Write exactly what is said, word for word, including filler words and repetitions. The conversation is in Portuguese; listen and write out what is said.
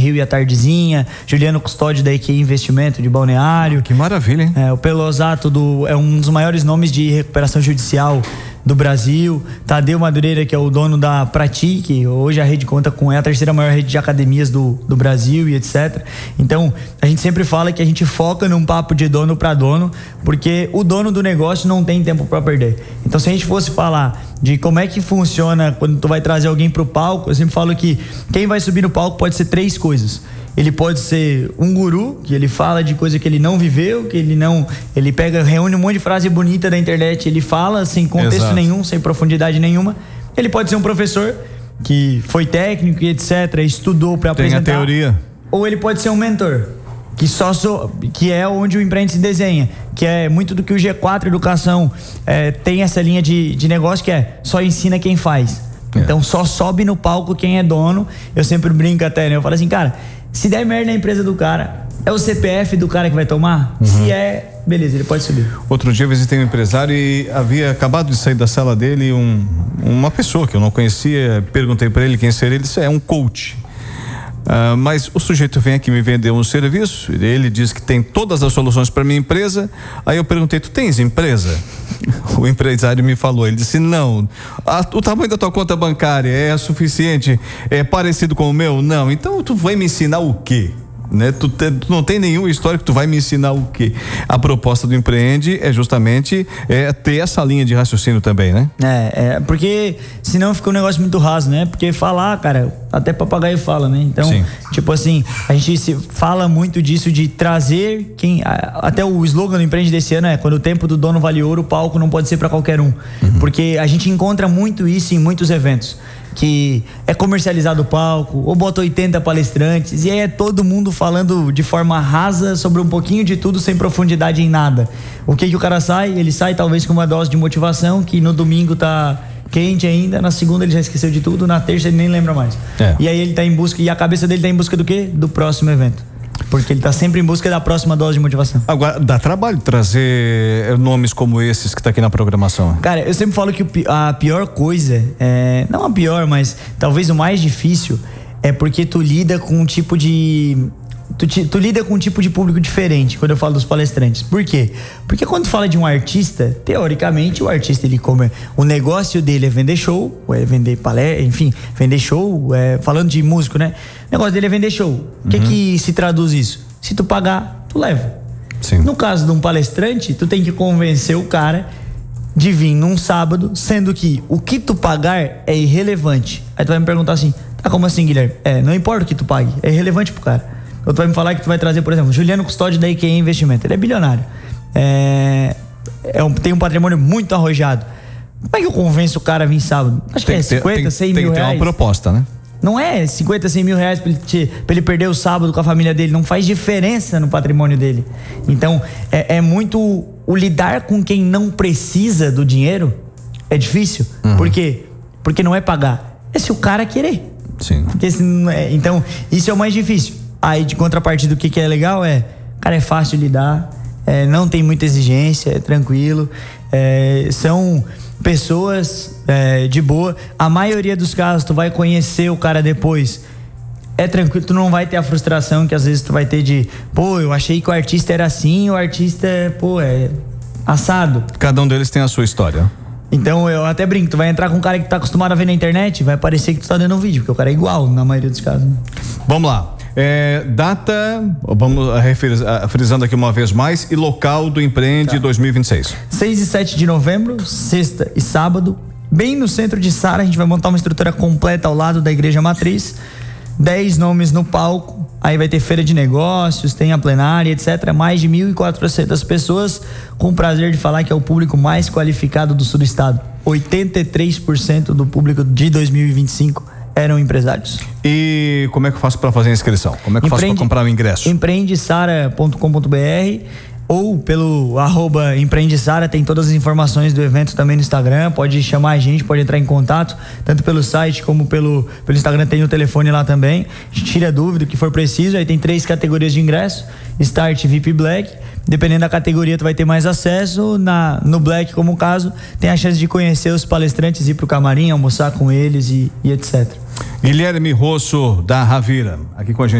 Rio e a Tardezinha, Juliano Custódio da E Q Investimento de Balneário. Que maravilha, hein? É, o Pelosato do, é um dos maiores nomes de recuperação judicial do Brasil. Tadeu Madureira, que é o dono da Pratique, hoje a rede conta com, é a terceira maior rede de academias do, do Brasil e etcétera. Então, a gente sempre fala que a gente foca num papo de dono para dono, porque o dono do negócio não tem tempo para perder. Então, se a gente fosse falar de como é que funciona quando tu vai trazer alguém pro palco, eu sempre falo que quem vai subir no palco pode ser três coisas. Ele pode ser um guru, que ele fala de coisa que ele não viveu, que ele não... Ele pega, reúne um monte de frase bonita da internet, ele fala sem contexto Exato. nenhum, sem profundidade nenhuma. Ele pode ser um professor que foi técnico e etcétera, estudou para apresentar. Tem a teoria. Ou ele pode ser um mentor, que só so, que é onde o Empreende se desenha, que é muito do que o G quatro Educação é, tem essa linha de, de negócio, que é só ensina quem faz. É. Então só sobe no palco quem é dono. Eu sempre brinco até, né? Eu falo assim, cara, se der merda na empresa do cara, é o C P F do cara que vai tomar? Uhum. Se é, beleza, ele pode subir. Outro dia eu visitei um empresário e havia acabado de sair da sala dele um, uma pessoa que eu não conhecia. Perguntei para ele quem seria. Ele disse, é um coach. Uh, mas o sujeito vem aqui me vender um serviço, ele diz que tem todas as soluções para minha empresa. Aí eu perguntei, tu tens empresa? O empresário me falou, ele disse, não. A, o tamanho da tua conta bancária é suficiente, é parecido com o meu? Não. Então tu vai me ensinar o quê? Né? Tu, te, tu não tem nenhum histórico, tu vai me ensinar o quê? A proposta do Empreende é justamente é, ter essa linha de raciocínio também, né? É, é, porque senão fica um negócio muito raso, né? Porque falar, cara, até papagaio fala, né? Então, Sim. tipo assim, a gente se fala muito disso de trazer quem... Até o slogan do Empreende desse ano é: quando o tempo do dono vale ouro, o palco não pode ser para qualquer um. Uhum. Porque a gente encontra muito isso em muitos eventos, que é comercializado o palco, ou bota oitenta palestrantes, e aí é todo mundo falando de forma rasa sobre um pouquinho de tudo, sem profundidade em nada. O que que o cara sai? Ele sai talvez com uma dose de motivação, que no domingo tá quente ainda, na segunda ele já esqueceu de tudo, na terça ele nem lembra mais. É. E aí ele tá em busca, e a cabeça dele tá em busca do quê? Do próximo evento. Porque ele tá sempre em busca da próxima dose de motivação. Agora, dá trabalho trazer nomes como esses que tá aqui na programação? Cara, eu sempre falo que a pior coisa, é, não a pior, mas talvez o mais difícil, é porque tu lida com um tipo de... Tu, te, tu lida com um tipo de público diferente quando eu falo dos palestrantes. Por quê? Porque quando tu fala de um artista, teoricamente o artista, ele come, o negócio dele é vender show, ou é vender palestra, enfim, vender show, é, falando de músico, né? O negócio dele é vender show. O uhum. que que se traduz isso? Se tu pagar, tu leva. Sim. No caso de um palestrante, tu tem que convencer o cara de vir num sábado, sendo que o que tu pagar é irrelevante. Aí tu vai me perguntar assim, tá, como assim, Guilherme? É, não importa o que tu pague, é irrelevante pro cara. Ou tu vai me falar que tu vai trazer, por exemplo, Juliano Custódio da E Q Investimento. Ele é bilionário. É, é um, tem um patrimônio muito arrojado. Como é que eu convenço o cara a vir sábado? Acho que, que é cinquenta, cem mil reais. Tem que ter uma proposta, né? Não é cinquenta, cem mil reais pra ele, te, pra ele perder o sábado com a família dele. Não faz diferença no patrimônio dele. Então, é, é muito... O lidar com quem não precisa do dinheiro é difícil. Uhum. Por quê? Porque não é pagar. É se o cara querer. Sim. Porque, se não é, então, isso é o mais difícil. Aí, de contrapartida, o que, que é legal é... Cara, é fácil lidar. É, não tem muita exigência. É tranquilo. É, são... pessoas é, de boa. A maioria dos casos tu vai conhecer o cara depois, é tranquilo, tu não vai ter a frustração que às vezes tu vai ter de, pô, eu achei que o artista era assim, o artista, pô, é assado. Cada um deles tem a sua história. Então eu até brinco, tu vai entrar com um cara que tá acostumado a ver na internet, vai parecer que tu tá dando um vídeo, porque o cara é igual na maioria dos casos. Vamos lá. É, data, vamos frisando aqui uma vez mais, e local do Empreende tá. dois mil e vinte e seis. seis e sete de novembro, sexta e sábado, bem no centro de Sara. A gente vai montar uma estrutura completa ao lado da Igreja Matriz. dez nomes no palco. Aí vai ter feira de negócios, tem a plenária, etcétera. Mais de mil e quatrocentas pessoas, com o prazer de falar que é o público mais qualificado do sul do estado. oitenta e três por cento do público de dois mil e vinte e cinco eram empresários. E como é que eu faço para fazer a inscrição? Como é que eu faço para comprar o ingresso? empreende sara ponto com ponto b r ou pelo arroba Empreende Sara, tem todas as informações do evento também no Instagram. Pode chamar a gente, pode entrar em contato, tanto pelo site como pelo, pelo Instagram, tem o telefone lá também. Tira a dúvida, o que for preciso. Aí tem três categorias de ingresso: Start, V I P, Black. Dependendo da categoria, tu vai ter mais acesso. Na, no Black, como o caso, tem a chance de conhecer os palestrantes, ir pro camarim, almoçar com eles e, e etcétera. Guilherme Rosso, da Ravira, aqui com a gente.